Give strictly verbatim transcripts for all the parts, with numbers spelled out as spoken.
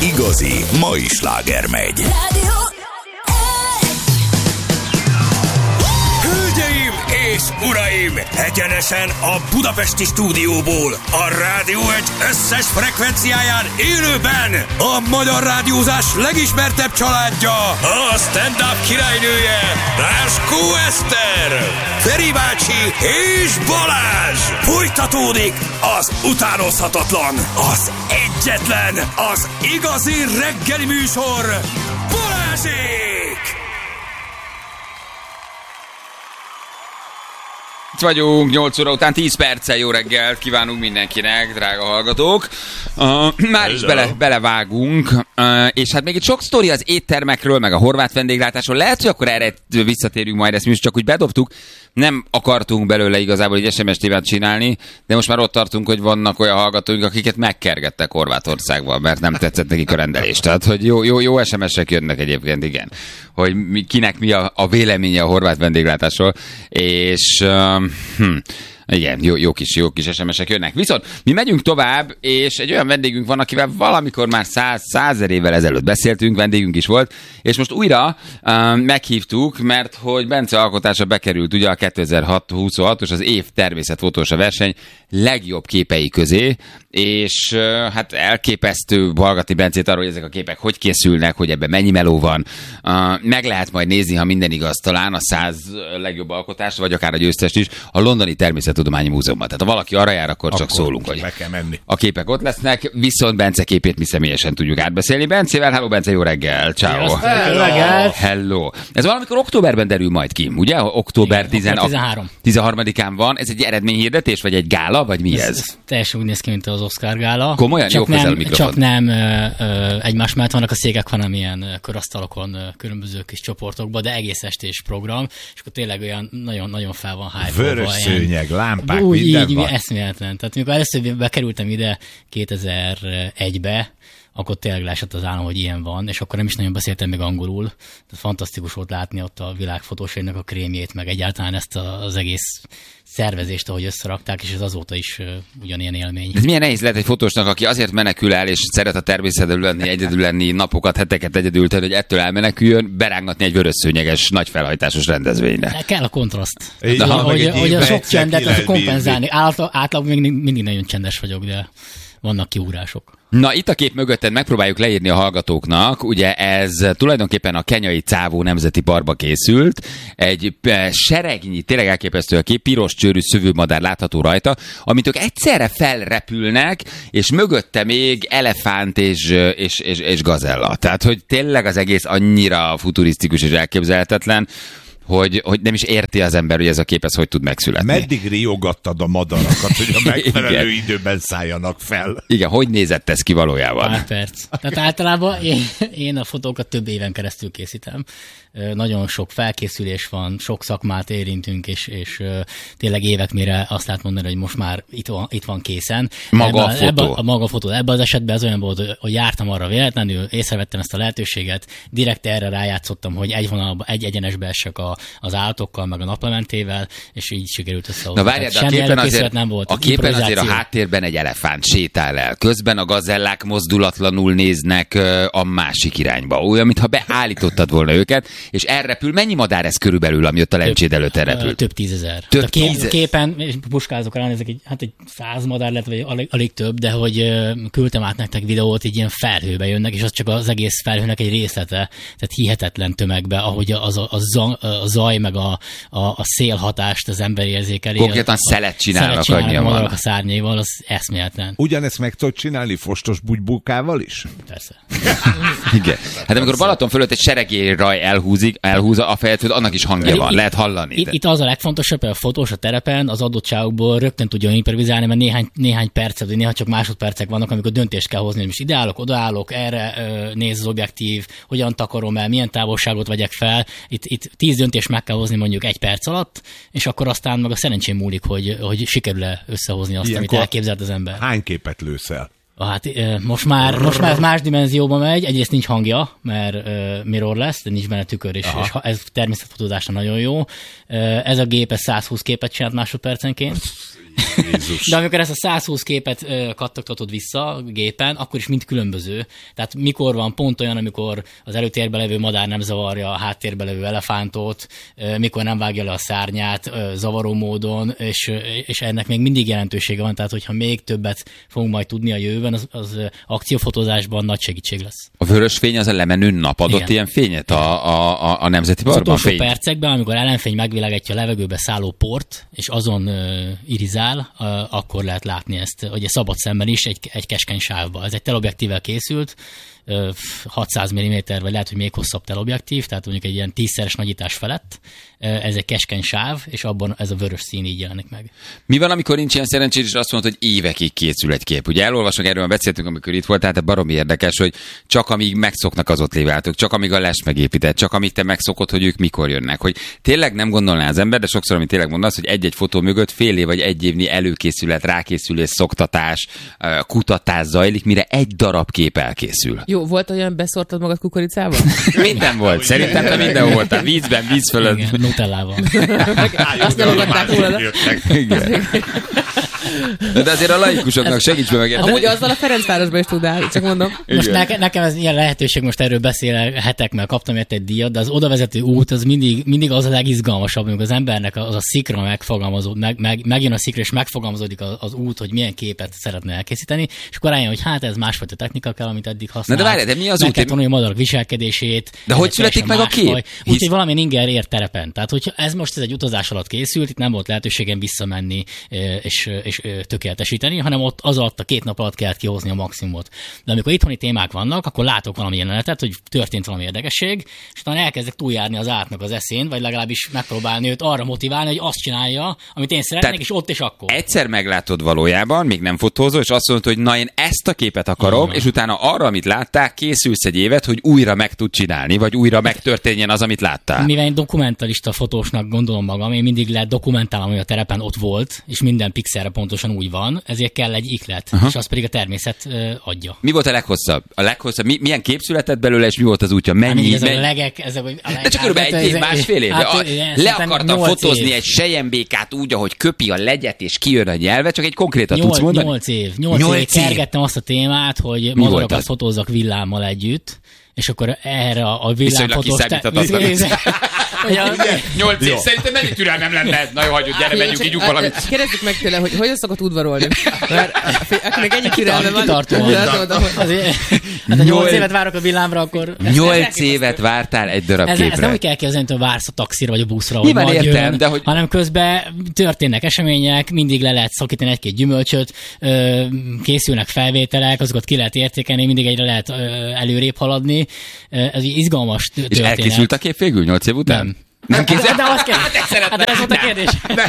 igazi mai sláger megy. Hölgyeim és uraim, egyenesen a budapesti stúdióból, a Rádió egy összes frekvenciáján élőben a magyar rádiózás legismertebb családja, a stand-up királynője, Láskó Eszter, Feri bácsi és Balázs. Folytatódik az utánozhatatlan, az egyetlen, az igazi reggeli műsor, Balázsék! Itt vagyunk, nyolc óra után tíz perccel. Jó reggelt kívánunk mindenkinek, drága hallgatók. Uh, már is bele, belevágunk, uh, és hát még itt sok sztori az éttermekről, meg a horvát vendéglátásról. Lehet, hogy akkor erre visszatérünk majd, ezt mi is csak úgy bedobtuk. Nem akartunk belőle igazából egy es em es tévát csinálni, de most már ott tartunk, hogy vannak olyan hallgatóink, akiket megkergettek Horvátországban, mert nem tetszett nekik a rendelés. Tehát, hogy jó, jó, jó es em es-ek jönnek egyébként, igen. Hogy mi, kinek mi a, a véleménye a horvát vendéglátásról, és uh, hm, igen, jó, jó kis, jó kis es em es-ek jönnek. Viszont mi megyünk tovább, és egy olyan vendégünk van, akivel valamikor már száz, százer évvel ezelőtt beszéltünk, vendégünk is volt, és most újra uh, meghívtuk, mert hogy Bence alkotása bekerült ugye a kétezer-huszonhatos az év természetfotósa verseny legjobb képei közé, és uh, hát elképesztő hallgatni Bencét arról, hogy ezek a képek hogy készülnek, hogy ebben mennyi meló van. Uh, meg lehet majd nézni, ha minden igaz, talán a száz legjobb alkotást, vagy akár a győztest is, a londoni Természettudományi Múzeumban. Tehát ha valaki arra jár, akkor, akkor csak szólunk, hogy a képek ott lesznek, viszont Bence képét mi személyesen tudjuk átbeszélni. Bencével, hello Bence, jó reggel, ciao. Hello. Hello. Ez valamikor októberben derül majd ki, ugye? Október tizenharmadikán van. Ez egy eredményhirdetés, vagy egy gála, vagy mi ez? ez? ez teljesen úgy néz ki, mint az Oscar gála. Komolyan? Csak jó, nem, mikrofon. Csak nem ö, ö, egymás mellett vannak a székek, hanem ilyen körasztalokon, különböző kis csoportokban, de egész estés program, és akkor tényleg olyan nagyon-nagyon fel van hype-olva. Vörös szőnyeg, lámpák, úgy, minden így, van. Eszméletlen. Tehát mikor először bekerültem ide kétezer-egybe, akkor tényleg leesett az állam, hogy ilyen van, és akkor nem is nagyon beszéltem még angolul. Tehát fantasztikus volt látni ott a világfotósainak a krémjét, meg egyáltalán ezt az egész szervezést, ahogy összerakták, és ez azóta is uh, ugyanilyen élmény. Ez milyen nehéz lehet egy fotósnak, aki azért menekül el, és szeret a természetben lenni, egyedül lenni, napokat, heteket egyedül tenni, hogy ettől elmeneküljön, berángatni egy vörösszőnyeges, nagy felhajtásos rendezvényre. Kell a kontraszt. Így De, van, hogy, hogy a sok csendet kompenzálni. Általában még mindig nagyon csendes vagyok, de vannak kiúrások. Na, itt a kép mögötted megpróbáljuk leírni a hallgatóknak. Ugye ez tulajdonképpen a Kenyai Csávó Nemzeti Parkba készült. Egy seregnyi, tényleg elképesztő a kép, piros csőrű szövőmadár látható rajta, amit ők egyszerre felrepülnek, és mögötte még elefánt és, és, és, és gazella. Tehát, hogy tényleg az egész annyira futurisztikus és elképzelhetetlen, Hogy, hogy nem is érti az ember, hogy ez a kép ez hogy tud megszületni. Meddig riogattad a madarakat, hogy a megfelelő időben szálljanak fel? Igen, hogy nézett ez ki valójában? Pár perc. Tehát általában én, én a fotókat több éven keresztül készítem. Nagyon sok felkészülés van, sok szakmát érintünk, és, és tényleg évek mire azt lehet mondani, hogy most már itt van, itt van készen. Maga ebben, a fotó. Ebben, a maga a fotó. Ebben az esetben az olyan volt, hogy jártam arra véletlenül, észrevettem ezt a lehetőséget, direkt erre rájátszottam, hogy egy vonalba, egy egyenesbe essek a, az állatokkal, meg a naplementével, és így sikerült összehozni. Na várjál, de a képen azért, nem volt. a képen azért a háttérben egy elefánt sétál el. Közben a gazellák mozdulatlanul néznek a másik irányba. Olyan, mintha beállítottad volna őket, és elrepül. Mennyi madár ez körülbelül, ami ott a lencséd előtt elrepül? Több tízezer. Több a kép, tízezer. Képen, és puskázok rá, ezek egy, hát egy száz madár lett, vagy alig, alig több, de hogy uh, küldtem át nektek videót, így ilyen felhőbe jönnek, és az csak az egész felhőnek egy részlete, tehát hihetetlen tömegbe, ahogy az a, a, za, a zaj, meg a, a, a szélhatást az ember érzékeli. Konkrétan szelet csinálnak, szelet csinálnak annyian a van. a szárnyaival, az eszméletlen. Ugyanezt meg tudod csinálni fostos bugybukával is? Persze. Igen. Hát amikor a Balaton fölött egy seregélyraj elhúzik, elhúzza a fejet, annak is hangja van, lehet hallani. Itt, itt az a legfontosabb, hogy a fotós a terepen az adottságokból rögtön tudja improvizálni, mert néhány, néhány percet, vagy néha csak másodpercek vannak, amikor döntést kell hozni, hogy most ideállok, odaállok, erre ö, néz az objektív, hogyan takarom el, milyen távolságot vegyek fel. Itt, itt tíz döntést meg kell hozni mondjuk egy perc alatt, és akkor aztán meg a szerencsém múlik, hogy, hogy sikerül-e összehozni azt, Ilyenkor amit elképzelt az ember. Hány képet lősz el? Hát most már, most már más dimenzióba megy, egyrészt nincs hangja, mert uh, mirror lesz, de nincs benne tükör, és, és ez természetfotózásra nagyon jó. Uh, ez a gép ez százhúsz képet csinált másodpercenként. Jézus. De amikor ezt a száz húsz képet ö, kattogtatod vissza a gépen, akkor is mind különböző. Tehát mikor van pont olyan, amikor az előtérbe levő madár nem zavarja a háttérbe levő elefántot, ö, mikor nem vágja le a szárnyát ö, zavaró módon, és, ö, és ennek még mindig jelentősége van. Tehát, hogyha még többet fogunk majd tudni a jövőben, az, az akciófotózásban nagy segítség lesz. A vörös fény az a lemenő nap adott Igen. ilyen fényet a, a, a, a Nemzeti Az Parkban? utolsó percekben, amikor ellenfény megvilágítja a levegőbe szálló port, és azon uh, irizál, uh, akkor lehet látni ezt, ugye szabad szemben is egy, egy keskeny sávba. Ez egy teleobjektívvel készült, uh, hatszáz milliméter, vagy lehet, hogy még hosszabb teleobjektív, tehát mondjuk egy ilyen tízszeres nagyítás felett. Uh, ez egy keskeny sáv, és abban ez a vörös szín így jelenik meg. Mi van, amikor nincs ilyen szerencsés, és azt mondod, hogy évekig készül egy kép? Ugye elolvasok, erről beszéltünk, amikor itt voltál, tehát baromi érdekes, hogy csak amíg megszoknak az ott lévő állatok, csak amíg a les megépített, csak amíg te megszokod, hogy ők mikor jönnek. Hogy tényleg nem gondolná az ember, de sokszor, amit tényleg mondasz, hogy egy-egy fotó mögött fél év vagy egy évnyi előkészület, rákészülés, szoktatás, kutatás zajlik, mire egy darab kép elkészül. Jó, volt olyan, beszórtad magad kukoricával? Minden volt. Szerintem te minden voltál. Vízben, víz fölött. Igen, nutellával. Azt nem akarták volna. Igen. De azért a laikusoknak segíts be meg. Amúgy azzal a Ferencvárosban is tudnál, csak mondom. Most neke, nekem ez ilyen lehetőség, most erről beszélhetek, mert kaptam érte egy díjat, de az odavezető út az mindig, mindig az a legizgalmasabb, amikor az embernek az a szikra megfogalmazód, meg, meg, megjön a szikra, és megfogalmazódik az, az út, hogy milyen képet szeretne elkészíteni, és akkor rájön, hogy hát ez másfajta technika kell, amit eddig használ. Na de várj, de mi az meg út? kell tanulni a madarak viselkedését. De hogy születik meg a kép? Hisz... Úgyhogy valamilyen inger ért terepen. Tehát, hogyha ez most ez egy utazás alatt készült, itt nem volt lehetőségem visszamenni és, és tökéletesíteni, hanem ott az alatt a két nap alatt kellett kihozni a maximumot. De amikor itthoni témák vannak, akkor látok valami jelenetet, hogy történt valami érdekesség, és utána elkezdek túljárni az átnak az eszén, vagy legalábbis megpróbálni őt arra motiválni, hogy azt csinálja, amit én szeretnék, Tehát és ott és akkor. Egyszer meglátod valójában, még nem fotózol, és azt mondod, hogy na én ezt a képet akarom, Igen. és utána arra, amit láttál, készülsz egy évet, hogy újra meg tud csinálni, vagy újra megtörténjen az, amit láttál. Mivel én dokumentalista fotósnak gondolom magam, én mindig lehet dokumentálom, hogy a terepen ott volt, és minden pixelre pontosan úgy van, ezért kell egy iklet, uh-huh. és azt pedig a természet uh, adja. Mi volt a leghosszabb? A leghosszabb? Mi, milyen kép született belőle, és mi volt az útja? Mennyi? Hát, ezek mennyi... a legek, ezek a legek. De csak körülbelül egy év, másfél év. Hát, Le akartam fotózni egy selyembékát úgy, ahogy köpi a legyet, és kijön a nyelve, csak egy konkrétat tudsz mondani? Nyolc év. Nyolc év kergettem azt a témát, hogy madarakat fotózzak villámmal együtt, és akkor erre a villámfotós... Nyolc év. Szerintem mennyi türelmem lenne? Na jó, hagyjuk, gyere, menjünk, ígyunk valamit. Kérdezzük meg tőle, hogy hogyan szokott udvarolni. Mert akinek ennyi türelme van... Kitartóan. Hát ha nyolc évet várok a villámra, akkor... Nyolc évet vártál egy darab ez, képre. Ez nem úgy kell képzelni, hogy vársz a taxira vagy a buszra, hogy Nyilván majd értem, jön, de hogy... hanem közben történnek események, mindig le lehet szakítani egy-két gyümölcsöt, készülnek felvételek, azokat ki lehet értékelni, mindig egyre lehet előrébb haladni. Ez izgalmas történet. És elkészült a kép végül nyolc év után? Nem. Nem kézzel? De azt kell. Hát de ez volt a kérdés.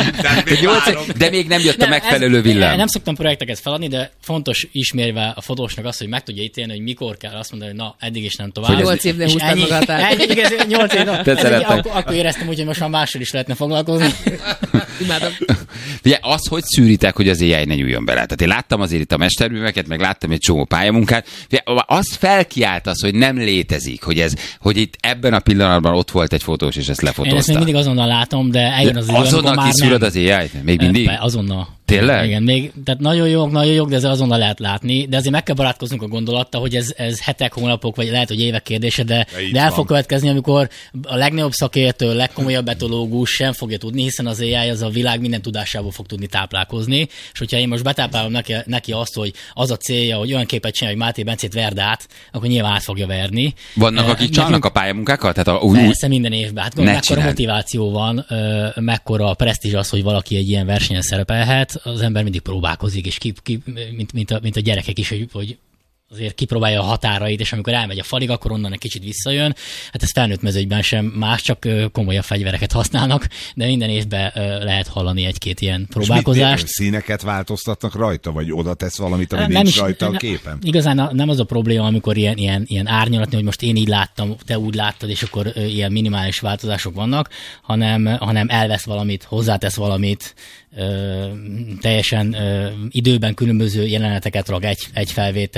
De még nem jött a megfelelő villám. Nem szoktam projekteket feladni, de fontos ismérve a fotósnak azt, hogy meg tudja ítélni, hogy mikor kell azt mondani, hogy na, eddig is nem tovább. nyolc évnél húztad magát át. nyolc év. Akkor, akkor éreztem úgy, hogy most már mással is lehetne foglalkozni. Imádom. Ugye az, hogy szűritek, hogy az á i ne nyúljon bele. Tehát én láttam azért itt a mesterműveket, meg láttam egy csomó pályamunkát. Ugye, az felkiált az, hogy nem létezik, hogy ez, hogy itt ebben a pillanatban ott volt egy fotós, és ezt lefotózta. Én ezt még mindig azonnal látom, de eljön az idő, azonnal kiszúrod az á i-t? Még mindig? Be, azonnal. Tényleg? Igen, még, tehát nagyon jók, nagyon jók, de ez azonnal lehet látni, de azért meg kell barátkoznunk a gondolattal, hogy ez, ez hetek, hónapok, vagy lehet, hogy évek kérdése, de, de, de el fog következni, amikor a legnagyobb szakértő, a legkomolyabb etológus sem fogja tudni, hiszen az á i az a világ minden tudásából fog tudni táplálkozni, és hogyha én most betáplálom neki, neki azt, hogy az a célja, hogy olyan képet csinálja, hogy Máté Bencét verd át, akkor nyilván át fogja verni. Vannak, akik uh, csalnak a pályamunkákkal? Tehát a, úgy, persze minden évben. Hát gondolom, mekkora motiváció van, mekkora presztízs az, hogy valaki egy ilyen versenyen szerepelhet, az ember mindig próbálkozik, és ki, ki, mint, mint, a, mint a gyerekek is, hogy, hogy azért kipróbálja a határait, és amikor elmegy a falig, akkor onnan egy kicsit visszajön. Hát ez felnőtt mezőgyben sem más, csak komolyabb fegyvereket használnak, de minden évben lehet hallani egy-két ilyen próbálkozást. És mit, színeket változtatnak rajta, vagy oda tesz valamit, ami nem nincs is, rajta ne, a képen? Igazán nem az a probléma, amikor ilyen, ilyen, ilyen árnyalatni, hogy most én így láttam, te úgy láttad, és akkor ilyen minimális változások vannak, hanem, hanem elvesz valamit, hozzátesz valamit, Ö, teljesen ö, időben különböző jeleneteket rak egy, egy felvételre,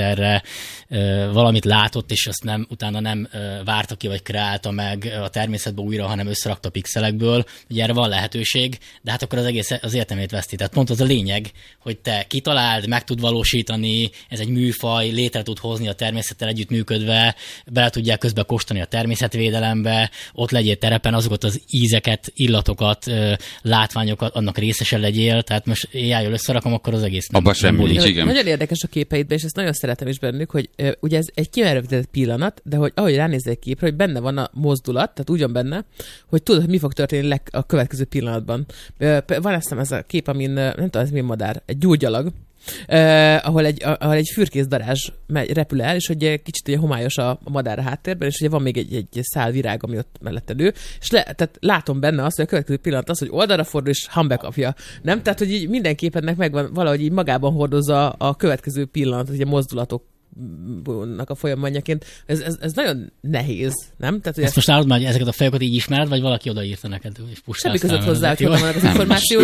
ö, valamit látott, és azt nem, utána nem ö, várta ki, vagy kreálta meg a természetbe újra, hanem összerakta pixelekből. Ugye erre van lehetőség, de hát akkor az egész az értelmét veszti. Tehát pont az a lényeg, hogy te kitaláld, meg tud valósítani, ez egy műfaj, létre tud hozni a természettel együtt működve, bele tudják közben kóstolni a természetvédelembe, ott legyél terepen, azokat az ízeket, illatokat, látványokat, annak részesen legyél, tehát most éjjel összerakom, akkor az egész nem. Abba semmi nincs, igen. Nagyon érdekes a képeidben, és ezt nagyon szeretem is bennük, hogy uh, ugye ez egy kimerevített pillanat, de hogy ahogy ránézel egy képre, hogy benne van a mozdulat, tehát úgy van benne, hogy tudod, hogy mi fog történni leg- a következő pillanatban. Uh, van azt hiszem ez a kép, amin, uh, nem tudom, ez mi madár, egy gyúrgyalag, Uh, ahol, egy, ahol egy fürkész darázs megy, repül el, és ugye kicsit ugye homályos a, a madár a háttérben, és ugye van még egy, egy szál virág, ami ott mellette nő, és le, tehát látom benne azt, hogy a következő pillanat az, hogy oldalra fordul, és hambe kapja. Nem? Tehát, hogy így minden képednek megvan, valahogy így magában hordozza a következő pillanatot, ugye mozdulatok a folyamanyaként. Ez, ez, ez nagyon nehéz, nem? Tehát, ezt most állod már, hogy ezeket a fejokat így ismered, vagy valaki odaírta neked? Semmi között hozzá, hogy honnan vannak az információi.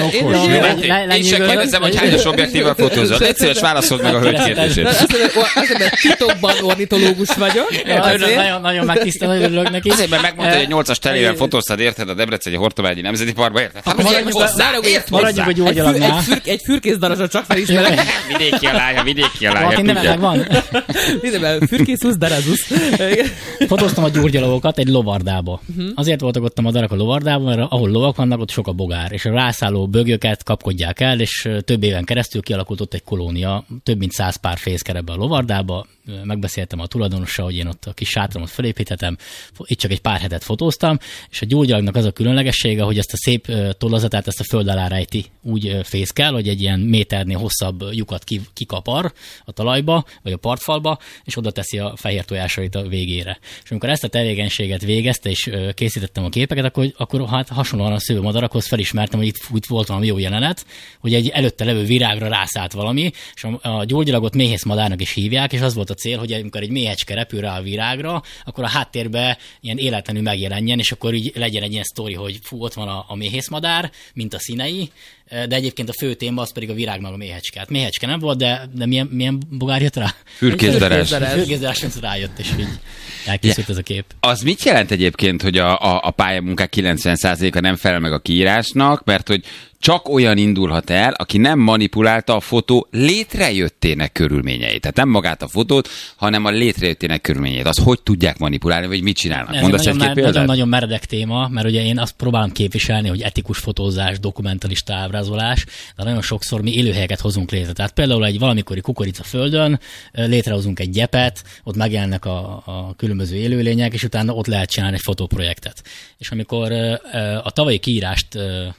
Én sem kérdezem, hogy hányos objektívvel fotózott. Egyszerűen válaszold meg a hölgy kérdését. Azt mondom, titokban ornitológus vagyok. Nagyon megtisztel, hogy örülök neki. Azért, mert megmondta, hogy egy nyolcas telével fotóztad, érted, a Debreceni Hortobágyi Nemzeti Parkba, érted? Maradjunk a gyógyalagnál. Egy fürkész darazsat csak felismerek. Vidéki a lánya, vidéki a lánya. Megvan. Mindenben fürkészusz, darazusz. Fotóztam a gyurgyalagokat egy lovardába. Uh-huh. Azért voltak ott a madarak a lovardában, mert ahol lovak vannak, ott sok a bogár, és a rászálló bögyöket kapkodják el, és több éven keresztül kialakult ott egy kolónia, több mint száz pár fészkel ebbe a lovardába. Megbeszéltem a tulajdonossal, hogy én ott a kis sátramat felépíthetem, itt csak egy pár hetet fotóztam, és a gyurgyalagnak az a különlegessége, hogy ezt a szép tollazatát, ezt a föld alá rejti, úgy fészkel, hogy egy ilyen méternél hosszabb lyukat kikapar a talajba, vagy a partfalba, és oda teszi a fehér tojásait a végére. És amikor ezt a tevékenységet végezte, és készítettem a képeket, akkor, akkor hát hasonlóan a szőlőmadarakhoz felismertem, hogy itt, itt volt valami jó jelenet, hogy egy előtte levő virágra rászállt valami, és a, a gyurgyalagot méhészmadárnak is hívják, és az volt a cél, hogy amikor egy méhecske repül rá a virágra, akkor a háttérbe ilyen életlenül megjelenjen, és akkor így legyen egy ilyen sztori, hogy fú, ott van a, a méhészmadár, mint a színei, de egyébként a fő téma az pedig a virágnak a méhecske. Hát méhecske nem volt, de, de milyen, milyen bogár jött rá? Fürkészdarázs. Fürkészdarázs rájött, és így elkészült yeah. ez a kép. Az mit jelent egyébként, hogy a, a, a pályamunkák kilencven százaléka nem felel meg a kiírásnak, mert hogy csak olyan indulhat el, aki nem manipulálta a fotó létrejöttének körülményeit. Tehát nem magát a fotót, hanem a létrejöttének körülményeit. Az hogy tudják manipulálni, vagy mit csinálnak? Ez Mondasz egy-két példát? Nagyon, nagyon meredek téma, mert ugye én azt próbálom képviselni, hogy etikus fotózás, dokumentalista ábrázolás, de nagyon sokszor mi élőhelyeket hozunk létre. Tehát például egy valamikori kukorica földön létrehozunk egy gyepet, ott megjelennek a, a különböző élőlények, és utána ott lehet csinálni egy fotóprojektet. És amikor a tavalyi kiírást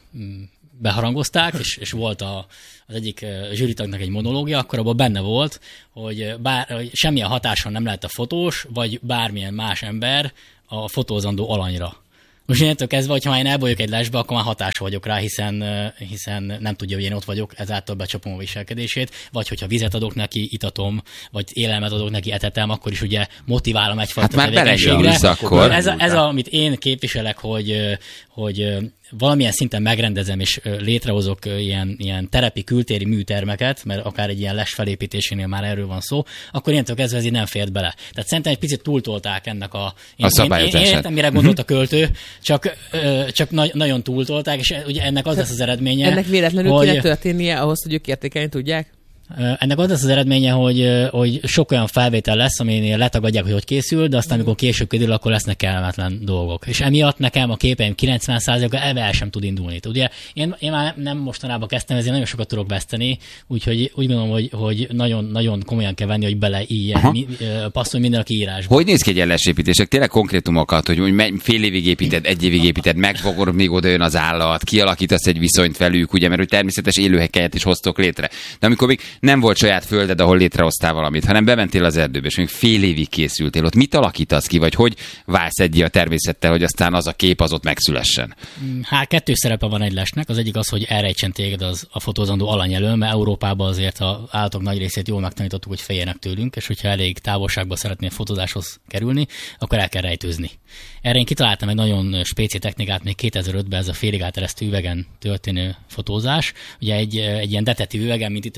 beharangozták, és, és volt a, az egyik zsűritagnak egy monológia, akkor abban benne volt, hogy, bár, hogy semmilyen hatással nem lehet a fotós, vagy bármilyen más ember a fotózandó alanyra. Most innentől kezdve, hogyha már én elbolyok egy lesbe, akkor már hatásra vagyok rá, hiszen, hiszen nem tudja, hogy én ott vagyok, ezáltal becsapom a viselkedését, vagy hogyha vizet adok neki, itatom, vagy élelmet adok neki, etetem, akkor is ugye motiválom egyfajta hát tevékenységre. Akkor. Ez, a, ez a, amit én képviselek, hogy, hogy valamilyen szinten megrendezem, és létrehozok ilyen, ilyen terepi, kültéri műtermeket, mert akár egy ilyen les felépítésénél már erről van szó, akkor ilyentől kezdve ez így nem fért bele. Tehát szerintem egy picit túltolták ennek a... Én, a szabályozását. Én, én értem, mire gondolt a költő, csak, csak na, nagyon túltolták, és ugye ennek az lesz az eredménye, ennek véletlenül hogy... kéne történnie ahhoz, hogy ők értékelni tudják? Ennek az lesz az eredménye, hogy, hogy sok olyan felvétel lesz, aminél letagadják, hogy hogy készül, de aztán, amikor később kiderül, akkor lesznek kellemetlen dolgok. És emiatt nekem a képeim kilencven százaléka elve el sem tud indulni. Ugye én, én már nem mostanában kezdtem, ezért nagyon sokat tudok veszteni, úgyhogy úgy gondolom, hogy, hogy nagyon, nagyon komolyan kell venni, hogy bele ilyen, mi, passzolj minden a kiírásba. Hogy néz ki egy ellensépítések? Tényleg konkrétumokat, hogy fél évig építed, egy évig építed, megfogod, még oda jön az állat, kialakítasz egy viszonyt velük, ugye, mert hogy természetes élőhelyeket is hoztok létre. De amikor még nem volt saját földed, ahol létrehoztál valamit, hanem bementél az erdőbe, és még fél évig készültél. Ott mit alakítasz ki, vagy hogy válsz egyé a természettel, hogy aztán az a kép az ott megszülessen? Hát kettős szerepe van egy lesnek. Az egyik az, hogy elrejtsen téged az a fotózandó alany elől, mert Európában azért az állatok nagy részét jól megtanítottuk, hogy féljenek tőlünk, és hogyha elég távolságba szeretnél fotózáshoz kerülni, akkor el kell rejtőzni. Erre én kitaláltam egy nagyon spéci technikát még kétezer-ötben, ez a félig áteresztő üvegen történő fotózás. Ugye egy, egy ilyen detektív üvegen, mint itt a stúdióban is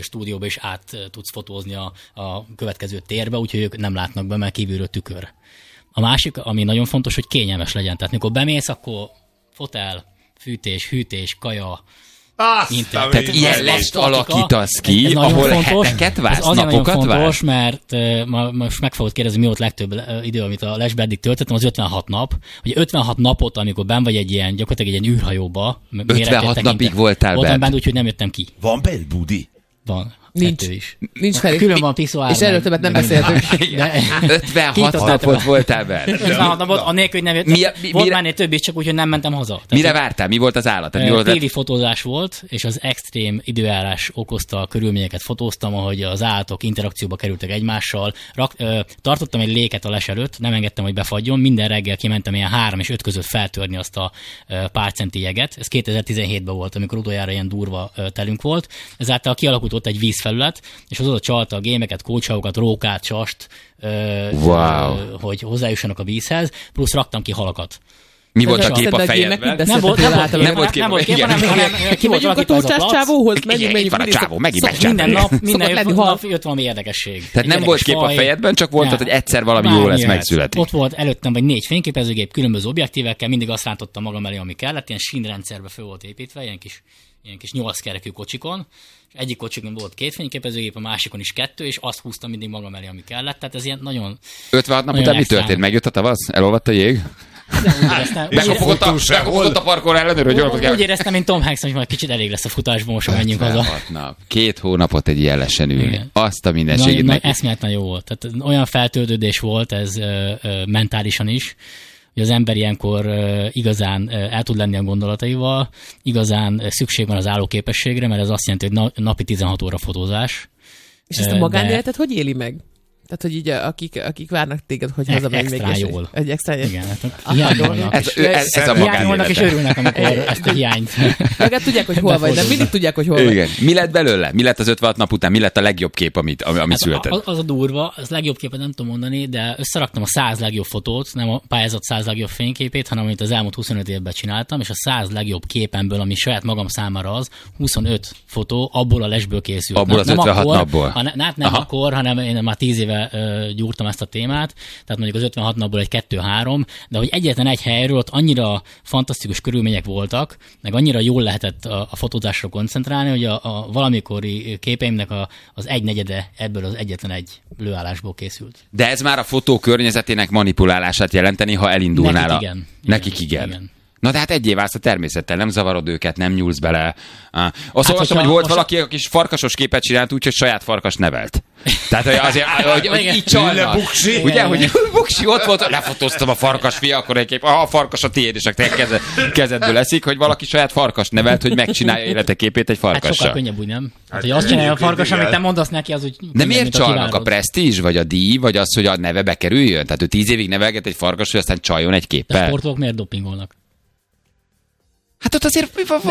is át tudsz fotózni a, a következő térbe, úgyhogy ők nem látnak be, mert kívülről tükör. A másik, ami nagyon fontos, hogy kényelmes legyen. Tehát mikor bemész, akkor fotel, fűtés, hűtés, kaja, Aztán Tehát ilyen lest alakítasz ki, ez, ez ahol fontos, heteket vársz, napokat vársz? Ez azért nagyon fontos, mert uh, ma, most meg fogod kérdezni, mi volt legtöbb uh, idő, amit a lesbe eddig töltöttem, az ötvenhat nap. Ugye ötvenhat napot, amikor benn vagy egy ilyen, gyakorlatilag egy ilyen űrhajóba. ötvenhat napig voltál Voltam bent, úgyhogy nem jöttem ki. Van bent budi? Van. Nincs. Is. Nincs fel. Külön van piszoár. És erről többet nem beszéltünk. ötvenhat napot voltál bent. ötvenhat napot, anélkül, hogy nem jöttem. Mi a, mi, volt mire, mennél több is, csak úgy, hogy nem mentem haza. Tehát, mire vártál? Mi volt az állat? Mi volt téli fotózás volt, és az extrém időjárás okozta a körülményeket fotóztam, ahogy az állatok interakcióba kerültek egymással. Rak, ö, tartottam egy léket a les előtt, nem engedtem, hogy befagyjon. Minden reggel kimentem ilyen három és öt között feltörni azt a ö, pár centi jeget. Ez kétezer-tizenhétben volt, amikor utoljára ilyen durva ö, telünk volt. Ezáltal kialakult ott egy vízfelület, és az oda csalta a gémeket, kócsaukat, rókát, csast, wow. ö, hogy hozzájussanak a vízhez, plusz raktam ki halakat. Mi volt a kép a fejedben? Nem volt, nem volt, nem volt kép, nem volt kép, hanem, hanem ki volt a tócsás csávóhoz, menjünk, menjünk. Van a csávó, megint megcsinálni. Minden nap, minden nap jött valami érdekesség. Tehát nem volt kép a fejedben, csak volt, hogy egyszer valami jó lesz, megszületik. Ott volt előttem vagy négy fényképezőgép, különböző objektívekkel, mindig azt rántottam magam elé, ami kellett, ilyen sínrendszerbe föl volt építve, ilyen kis ilyen kis nyolckerekű kocsikon, és egyik kocsikon volt két fényképezőgép, a másikon is kettő, és azt húztam mindig magam elé, ami kellett, tehát ez ilyen nagyon... ötvenhat nap után mi történt? Megjött a tavasz? Elolvadt a jég? Bekopogott a, a parkon ellenőr, hogy jól kell. Úgy éreztem, mint Tom Hanks, hogy majd kicsit elég lesz a futásban, most menjünk haza. Nap. Két hónapot egy ilyen lesen ülni. Igen. Azt a mindenségét neki. Eszméletlen jó volt. Tehát olyan feltöltődés volt ez ö, ö, mentálisan is, hogy az ember ilyenkor uh, igazán uh, el tud lenni a gondolataival, igazán uh, szükség van az állóképességre, mert ez azt jelenti, hogy na- napi tizenhat óra fotózás. És ezt a magánéletet de... hogy éli meg? Tehát, hogy így akik, akik várnak téged, hogy hazamegy még. Extra jól. Egy extra jól. Igen, hát hiányolnak. Ez, ez, ez a hiányolnak és örülnek, amikor ezt a hiányt. Meg hát tudják, hogy hol vagy, de mindig tudják, hogy hol vagy. Igen. Mi lett belőle? Mi lett az ötvenhat nap után? Mi lett a legjobb kép, amit, ami, ami hát született? Az, az a durva, az legjobb képet nem tudom mondani, de összeraktam a száz legjobb fotót, nem a pályázat száz legjobb fényképét, hanem amit az elmúlt huszonöt évben csináltam, és a száz legjobb képemből, ami saját magam számára az, huszonöt fotó abból a lesből készült. Abból az ötvenhat napból. Ha ne, nem akkor, hanem én már tíz éve uh, gyúrtam ezt a témát, tehát mondjuk az ötvenhat napból egy kettő-három, de hogy egyetlen egy helyről ott annyira fantasztikus körülmények voltak, meg annyira jól lehetett a, a fotózásra koncentrálni, hogy a, a valamikori képeimnek a, az egynegyede ebből az egyetlen egy lőállásból készült. De ez már a fotó környezetének manipulálását jelenteni, ha elindulnál. Nekik igen. Nekik igen. igen. Na de hát egyé válsz a természettel, nem zavarod őket, nem nyúlsz bele. Azt hát, olvastam, hogy volt valaki, aki kis farkasos képet csinált úgy, hogy saját farkas nevelt. Tehát hogy azért, hogy, hogy így csalnak. Ugye, hogy buksi ott volt, lefotóztam a farkas fia, akkor egy kép, aha, a farkas a tiéd, és a te kezed, kezedből eszik, hogy valaki saját farkas nevelt, hogy megcsinálja életeképét egy farkassal. Hát sokkal könnyebb úgy, nem? Hát, hogy azt csinálja a farkas, amit te mondasz neki, az úgy... De miért csalnak? A presztízs, vagy a díj, vagy az, hogy a neve bekerüljön? Tehát ő tíz évig nevelget egy farkas, hogy aztán csaljon egy képpel. De sportolók miért dopingolnak? Hát ott azért